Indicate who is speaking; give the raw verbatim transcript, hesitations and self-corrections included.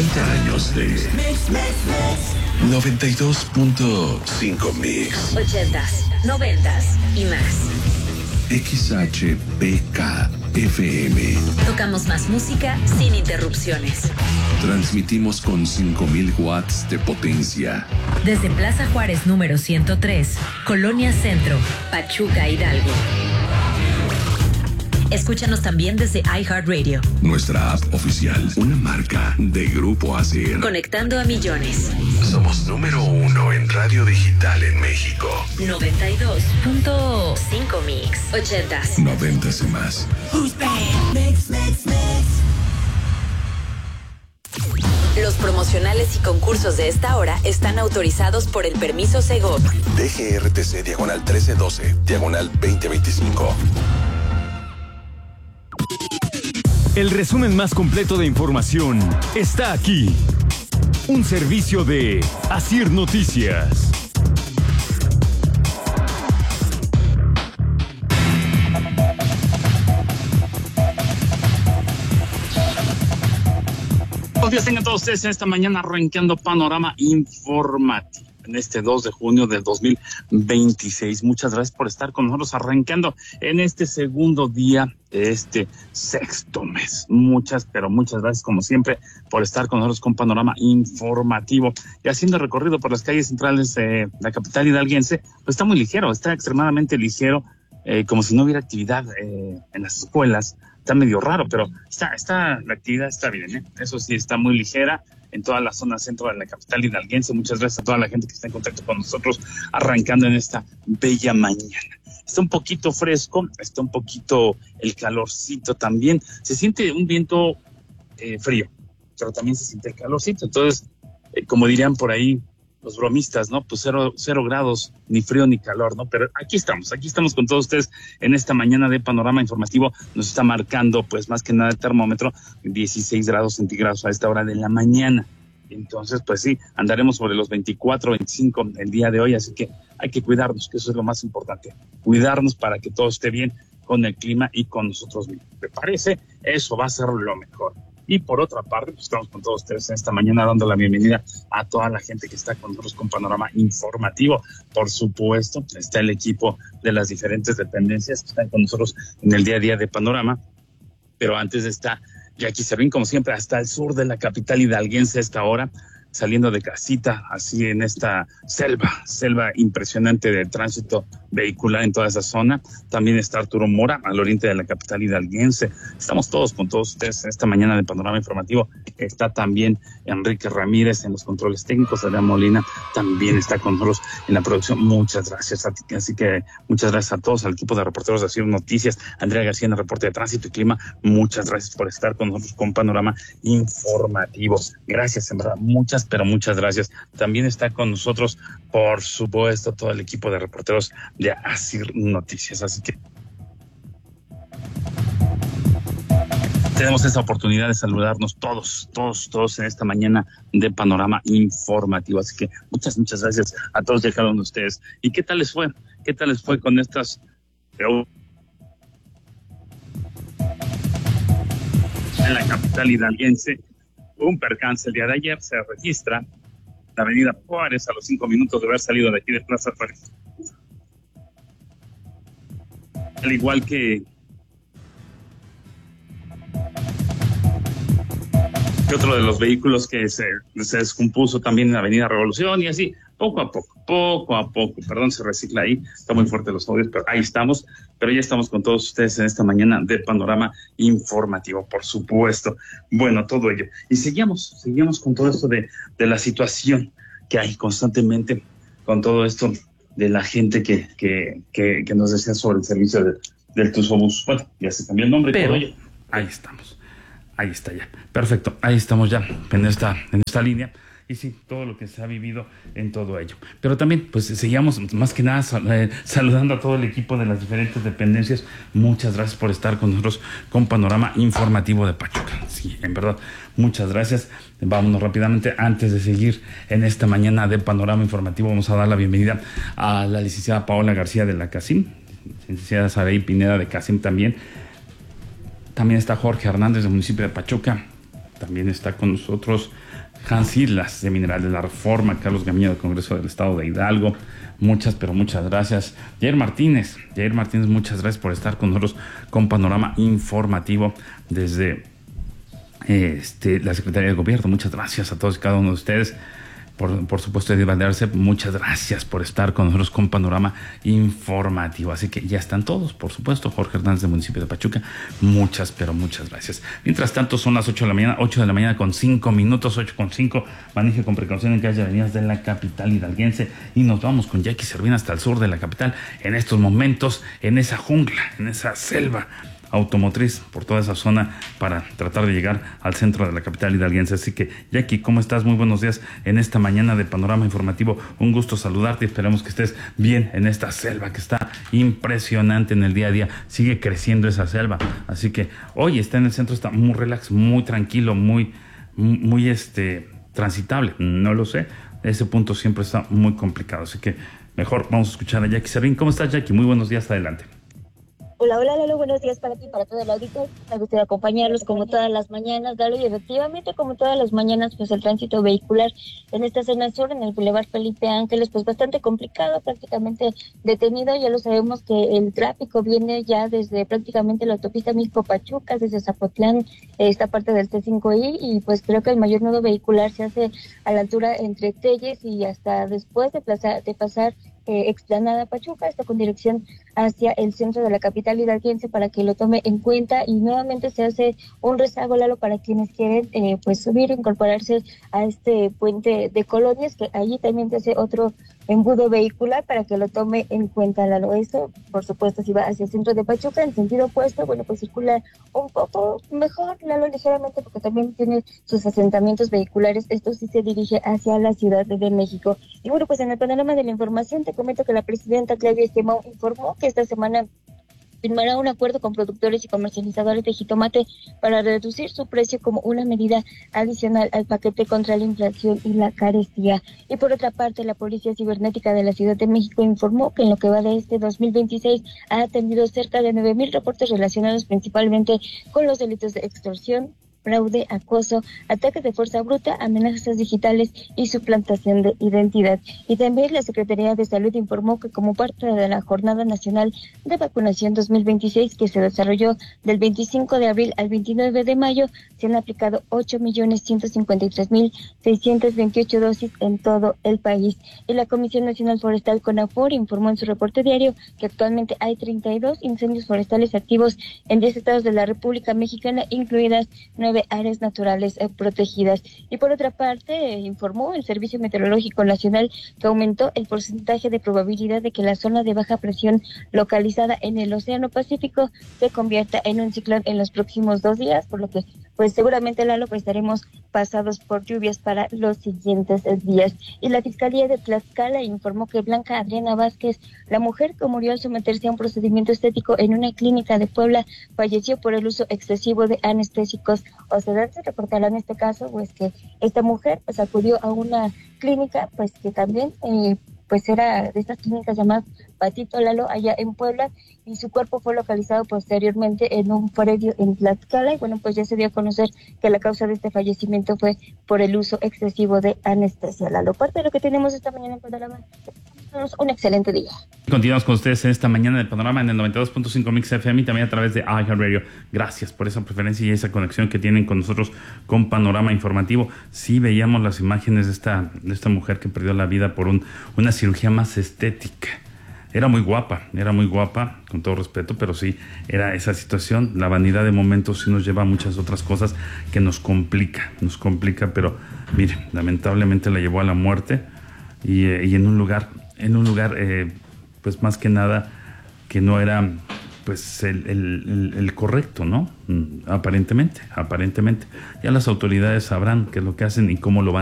Speaker 1: cincuenta años de noventa y dos punto cinco Mix.
Speaker 2: ochentas, noventas y más.
Speaker 1: X H P K F M.
Speaker 2: Tocamos más música sin interrupciones.
Speaker 1: Transmitimos con cinco mil watts de potencia.
Speaker 2: Desde Plaza Juárez número ciento tres, Colonia Centro, Pachuca, Hidalgo. Escúchanos también desde iHeartRadio.
Speaker 1: Nuestra app oficial, una marca de Grupo A C R.
Speaker 2: Conectando a millones.
Speaker 1: Somos número uno en radio digital en México.
Speaker 2: noventa y dos punto cinco Mix. ochentas.
Speaker 1: Noventas y más.
Speaker 3: Mix, mix, mix.
Speaker 2: Los promocionales y concursos de esta hora están autorizados por el permiso Segov.
Speaker 1: D G R T C diagonal trece doce, diagonal veinte veinticinco.
Speaker 4: El resumen más completo de información está aquí. Un servicio de Asir Noticias.
Speaker 5: Buenos días tengan todos ustedes en esta mañana arrancando panorama informativo en este dos de junio del dos mil veintiséis. Muchas gracias por estar con nosotros arrancando en este segundo día de este sexto mes. Muchas, pero muchas gracias como siempre por estar con nosotros con panorama informativo y haciendo recorrido por las calles centrales de la capital hidalguense. Pues está muy ligero, está extremadamente ligero, eh, como si no hubiera actividad eh, en las escuelas. Está medio raro, pero está, está, la actividad está bien, ¿eh? Eso sí, está muy ligera en toda la zona centro de la capital hidalguense. Muchas gracias a toda la gente que está en contacto con nosotros arrancando en esta bella mañana. Está un poquito fresco, está un poquito el calorcito también. Se siente un viento eh, frío, pero también se siente el calorcito. Entonces, eh, como dirían por ahí los bromistas, ¿no? Pues cero, cero grados, ni frío ni calor, ¿no? Pero aquí estamos, aquí estamos con todos ustedes en esta mañana de panorama informativo. Nos está marcando, pues más que nada el termómetro, dieciséis grados centígrados a esta hora de la mañana. Entonces, pues sí, andaremos sobre los veinticuatro, veinticinco el día de hoy, así que hay que cuidarnos, que eso es lo más importante. Cuidarnos para que todo esté bien con el clima y con nosotros mismos. ¿Te parece? Eso va a ser lo mejor. Y por otra parte, pues estamos con todos ustedes en esta mañana dando la bienvenida a toda la gente que está con nosotros con panorama informativo. Por supuesto, está el equipo de las diferentes dependencias que están con nosotros en el día a día de panorama. Pero antes está Jackie Servín, como siempre, hasta el sur de la capital hidalguense a esta hora, saliendo de casita, así en esta selva, selva impresionante de tránsito vehicular en toda esa zona. También está Arturo Mora, al oriente de la capital hidalguense. Estamos todos con todos ustedes esta mañana de panorama informativo. Está también Enrique Ramírez en los controles técnicos. Adrián Molina también está con nosotros en la producción. Muchas gracias a ti. Así que muchas gracias a todos, al equipo de reporteros de Asir Noticias, Andrea García en el reporte de tránsito y clima. Muchas gracias por estar con nosotros con panorama informativo. Gracias, en verdad, muchas, pero muchas gracias. También está con nosotros, por supuesto, todo el equipo de reporteros de Asir Noticias. Así que tenemos esa oportunidad de saludarnos todos, todos, todos en esta mañana de panorama informativo. Así que muchas, muchas gracias a todos y a cada uno de ustedes. ¿Y qué tal les fue? ¿Qué tal les fue con estas en la capital hidalguense? Un percance el día de ayer se registra la avenida Juárez a los cinco minutos de haber salido de aquí de Plaza Juárez. Al igual que, que otro de los vehículos que se, se descompuso también en la avenida Revolución y así, poco a poco, poco a poco, perdón, se recicla ahí, está muy fuerte los audios, pero ahí estamos, pero ya estamos con todos ustedes en esta mañana de panorama informativo, por supuesto. Bueno, todo ello. Y seguimos, seguimos con todo esto de, de la situación que hay constantemente, con todo esto de la gente que, que, que, que nos decía sobre el servicio de, del Tusobús. Bueno, ya se cambió el nombre, pero todo ello. Ahí estamos, ahí está ya. Perfecto, ahí estamos ya en esta, en esta línea. Y sí, todo lo que se ha vivido en todo ello. Pero también, pues, seguimos más que nada sal, eh, saludando a todo el equipo de las diferentes dependencias. Muchas gracias por estar con nosotros con Panorama Informativo de Pachuca. Sí, en verdad, muchas gracias. Vámonos rápidamente. Antes de seguir en esta mañana de Panorama Informativo, vamos a dar la bienvenida a la licenciada Paola García de la CACIM, licenciada Saray Pineda de CACIM también. También está Jorge Hernández del municipio de Pachuca. También está con nosotros Hans Islas, de Mineral de la Reforma, Carlos Gamiño, del Congreso del Estado de Hidalgo. Muchas, pero muchas gracias. Jair Martínez, Jair Martínez, muchas gracias por estar con nosotros con Panorama Informativo desde este, la Secretaría de Gobierno. Muchas gracias a todos y cada uno de ustedes. Por, por supuesto, Edith Valdearce, muchas gracias por estar con nosotros con Panorama Informativo. Así que ya están todos, por supuesto. Jorge Hernández, del municipio de Pachuca, muchas, pero muchas gracias. Mientras tanto, son las ocho de la mañana, ocho de la mañana con cinco minutos, ocho con cinco. Maneje con precaución en calles y avenidas de la capital hidalguense. Y nos vamos con Jackie Servina hasta el sur de la capital, en estos momentos, en esa jungla, en esa selva automotriz, por toda esa zona, para tratar de llegar al centro de la capital hidalguense. Así que, Jackie, ¿cómo estás? Muy buenos días en esta mañana de Panorama Informativo. Un gusto saludarte y esperemos que estés bien en esta selva que está impresionante en el día a día. Sigue creciendo esa selva. Así que hoy está en el centro, está muy relax, muy tranquilo, muy, muy este, transitable. No lo sé. Ese punto siempre está muy complicado. Así que mejor vamos a escuchar a Jackie Servín. ¿Cómo estás, Jackie? Muy buenos días, adelante.
Speaker 6: Hola, hola, Lalo, buenos días para ti, para todo el auditorio. Me gustaría acompañarlos como todas las mañanas, Lalo, y efectivamente como todas las mañanas, pues el tránsito vehicular en esta zona sur, en el Boulevard Felipe Ángeles, pues bastante complicado, prácticamente detenido. Ya lo sabemos que el tráfico viene ya desde prácticamente la autopista México-Pachuca, desde Zapotlán, esta parte del T cinco I, y pues creo que el mayor nudo vehicular se hace a la altura entre Telles y hasta después de, plaza, de pasar Eh, Explanada Pachuca, está con dirección hacia el centro de la capital hidalguense para que lo tome en cuenta, y nuevamente se hace un rezago, Lalo, para quienes quieren eh, pues subir, incorporarse a este puente de Colonias, que allí también se hace otro embudo vehicular para que lo tome en cuenta, Lalo. Eso, por supuesto, si va hacia el centro de Pachuca, en sentido opuesto, bueno, pues circula un poco mejor, Lalo, ligeramente, porque también tiene sus asentamientos vehiculares. Esto sí se dirige hacia la Ciudad de México. Y bueno, pues en el panorama de la información te comento que la presidenta Claudia Sheinbaum informó que esta semana firmará un acuerdo con productores y comercializadores de jitomate para reducir su precio como una medida adicional al paquete contra la inflación y la carestía. Y por otra parte, la Policía Cibernética de la Ciudad de México informó que en lo que va de este dos mil veintiséis ha atendido cerca de nueve mil reportes relacionados principalmente con los delitos de extorsión, fraude, acoso, ataques de fuerza bruta, amenazas digitales y suplantación de identidad. Y también la Secretaría de Salud informó que como parte de la Jornada Nacional de Vacunación dos mil veintiséis, que se desarrolló del veinticinco de abril al veintinueve de mayo, se han aplicado ocho millones ciento cincuenta y tres mil seiscientas veintiocho dosis en todo el país. Y la Comisión Nacional Forestal, CONAFOR, informó en su reporte diario que actualmente hay treinta y dos incendios forestales activos en diez estados de la República Mexicana, incluidas nueve áreas naturales eh, protegidas. Y por otra parte, eh, informó el Servicio Meteorológico Nacional que aumentó el porcentaje de probabilidad de que la zona de baja presión localizada en el Océano Pacífico se convierta en un ciclón en los próximos dos días, por lo que pues seguramente, Lalo, pues estaremos pasados por lluvias para los siguientes días. Y la Fiscalía de Tlaxcala informó que Blanca Adriana Vázquez, la mujer que murió al someterse a un procedimiento estético en una clínica de Puebla, falleció por el uso excesivo de anestésicos o sedantes. Reportará en este caso pues que esta mujer pues acudió a una clínica pues que también eh, pues era de estas clínicas llamadas Patito, Lalo, allá en Puebla, y su cuerpo fue localizado posteriormente en un predio en Tlaxcala. Y bueno, pues ya se dio a conocer que la causa de este fallecimiento fue por el uso excesivo de anestesia. Lalo, parte de lo que tenemos esta mañana en Panorama. Un excelente día.
Speaker 5: Continuamos con ustedes en esta mañana del Panorama en el noventa y dos punto cinco Mix F M y también a través de iHeartRadio. Gracias por esa preferencia y esa conexión que tienen con nosotros con Panorama Informativo. Sí veíamos las imágenes de esta, de esta mujer que perdió la vida por un, una cirugía más estética. Era muy guapa, era muy guapa, con todo respeto, pero sí, era esa situación. La vanidad de momentos sí nos lleva a muchas otras cosas que nos complica, nos complica, pero mire, lamentablemente la llevó a la muerte y, eh, y en un lugar, en un lugar, eh, pues más que nada, que no era pues el, el, el, el correcto, ¿no? Aparentemente, aparentemente. Ya las autoridades sabrán qué es lo que hacen y cómo lo van